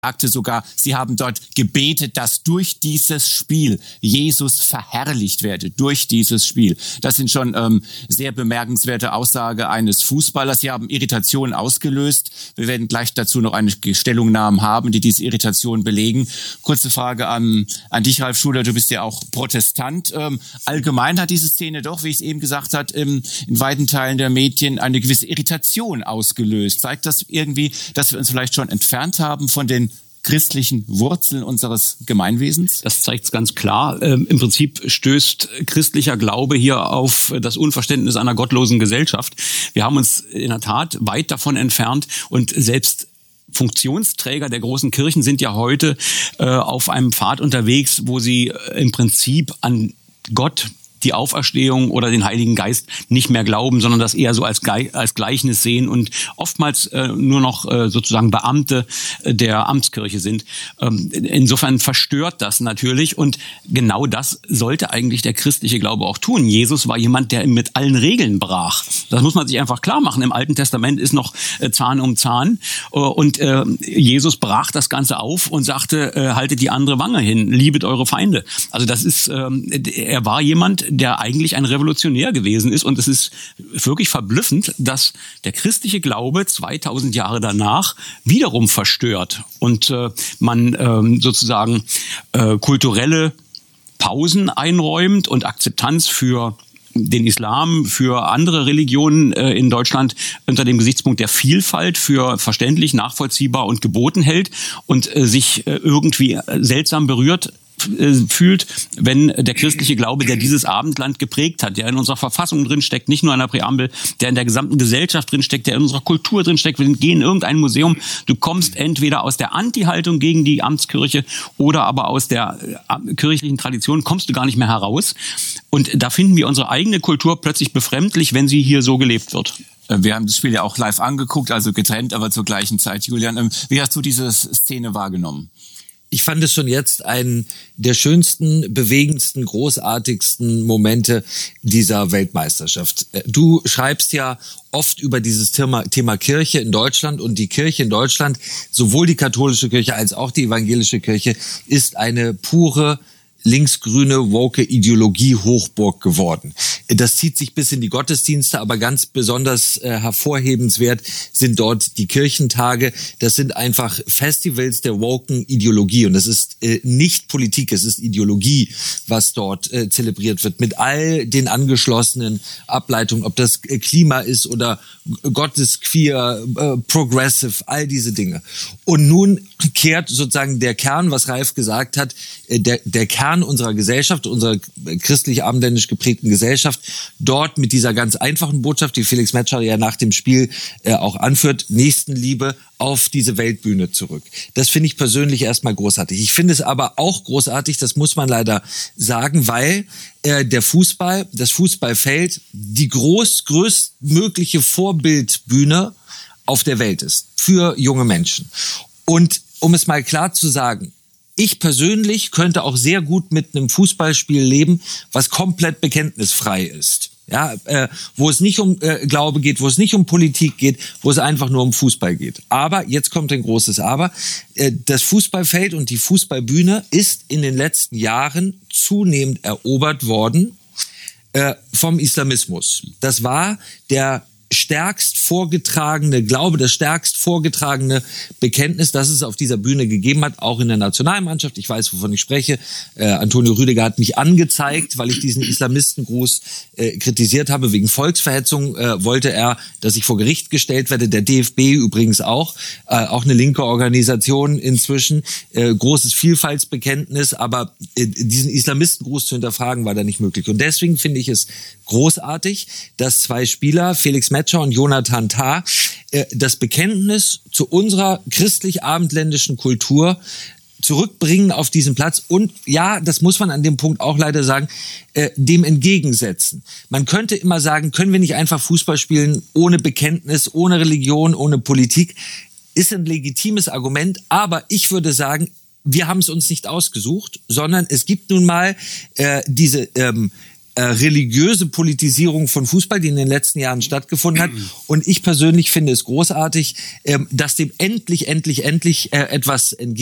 sagte sogar, sie haben dort gebetet, dass durch dieses Spiel Jesus verherrlicht werde, durch dieses Spiel. Das sind schon sehr bemerkenswerte Aussagen eines Fußballers. Sie haben Irritationen ausgelöst. Wir werden gleich dazu noch eine Stellungnahme haben, die diese Irritation belegen. Kurze Frage an dich, Ralf Schuler, du bist ja auch Protestant. Allgemein hat diese Szene doch, wie ich es eben gesagt habe, in weiten Teilen der Medien eine gewisse Irritation ausgelöst. Zeigt das irgendwie, dass wir uns vielleicht schon entfernt haben von den christlichen Wurzeln unseres Gemeinwesens? Das zeigt es ganz klar. Im Prinzip stößt christlicher Glaube hier auf das Unverständnis einer gottlosen Gesellschaft. Wir haben uns in der Tat weit davon entfernt und selbst Funktionsträger der großen Kirchen sind ja heute auf einem Pfad unterwegs, wo sie im Prinzip an Gott, die Auferstehung oder den Heiligen Geist nicht mehr glauben, sondern das eher so als Gleichnis sehen und oftmals nur noch sozusagen Beamte der Amtskirche sind. Insofern verstört das natürlich und genau das sollte eigentlich der christliche Glaube auch tun. Jesus war jemand, der mit allen Regeln brach. Das muss man sich einfach klar machen. Im Alten Testament ist noch Zahn um Zahn und Jesus brach das Ganze auf und sagte, haltet die andere Wange hin, liebet eure Feinde. Also das ist, er war jemand, der eigentlich ein Revolutionär gewesen ist. Und es ist wirklich verblüffend, dass der christliche Glaube 2000 Jahre danach wiederum verstört und man sozusagen kulturelle Pausen einräumt und Akzeptanz für den Islam, für andere Religionen in Deutschland unter dem Gesichtspunkt der Vielfalt für verständlich, nachvollziehbar und geboten hält und sich irgendwie seltsam berührt fühlt, wenn der christliche Glaube, der dieses Abendland geprägt hat, der in unserer Verfassung drinsteckt, nicht nur in der Präambel, der in der gesamten Gesellschaft drinsteckt, der in unserer Kultur drinsteckt. Wir gehen in irgendein Museum, du kommst entweder aus der Anti-Haltung gegen die Amtskirche oder aber aus der kirchlichen Tradition, kommst du gar nicht mehr heraus. Und da finden wir unsere eigene Kultur plötzlich befremdlich, wenn sie hier so gelebt wird. Wir haben das Spiel ja auch live angeguckt, also getrennt, aber zur gleichen Zeit. Julian, wie hast du diese Szene wahrgenommen? Ich fand es schon jetzt einen der schönsten, bewegendsten, großartigsten Momente dieser Weltmeisterschaft. Du schreibst ja oft über dieses Thema Kirche in Deutschland und die Kirche in Deutschland, sowohl die katholische Kirche als auch die evangelische Kirche, ist eine pure linksgrüne, woke Ideologie-Hochburg geworden. Das zieht sich bis in die Gottesdienste, aber ganz besonders hervorhebenswert sind dort die Kirchentage. Das sind einfach Festivals der woken Ideologie und das ist nicht Politik, es ist Ideologie, was dort zelebriert wird, mit all den angeschlossenen Ableitungen, ob das Klima ist oder Gott ist queer, progressive, all diese Dinge. Und nun kehrt sozusagen der Kern, was Ralf gesagt hat, der Kern unserer Gesellschaft, unserer christlich-abendländisch geprägten Gesellschaft, dort mit dieser ganz einfachen Botschaft, die Felix Metscher ja nach dem Spiel auch anführt, Nächstenliebe auf diese Weltbühne zurück. Das finde ich persönlich erstmal großartig. Ich finde es aber auch großartig, das muss man leider sagen, weil das Fußballfeld die größtmögliche Vorbildbühne auf der Welt ist für junge Menschen. Und um es mal klar zu sagen, ich persönlich könnte auch sehr gut mit einem Fußballspiel leben, was komplett bekenntnisfrei ist. Ja, wo es nicht um Glaube geht, wo es nicht um Politik geht, wo es einfach nur um Fußball geht. Aber, jetzt kommt ein großes Aber, das Fußballfeld und die Fußballbühne ist in den letzten Jahren zunehmend erobert worden vom Islamismus. Das war der stärkst vorgetragene Glaube, das stärkst vorgetragene Bekenntnis, das es auf dieser Bühne gegeben hat, auch in der Nationalmannschaft. Ich weiß, wovon ich spreche. Antonio Rüdiger hat mich angezeigt, weil ich diesen Islamistengruß kritisiert habe. Wegen Volksverhetzung wollte er, dass ich vor Gericht gestellt werde. Der DFB übrigens auch eine linke Organisation inzwischen. Großes Vielfaltsbekenntnis, aber diesen Islamistengruß zu hinterfragen, war da nicht möglich. Und deswegen finde ich es großartig, dass zwei Spieler, Felix Metscher und Jonathan Tah, das Bekenntnis zu unserer christlich-abendländischen Kultur zurückbringen auf diesen Platz und ja, das muss man an dem Punkt auch leider sagen, dem entgegensetzen. Man könnte immer sagen, können wir nicht einfach Fußball spielen ohne Bekenntnis, ohne Religion, ohne Politik? Ist ein legitimes Argument, aber ich würde sagen, wir haben es uns nicht ausgesucht, sondern es gibt nun mal diese religiöse Politisierung von Fußball, die in den letzten Jahren stattgefunden hat. Und ich persönlich finde es großartig, dass dem endlich etwas entgeht.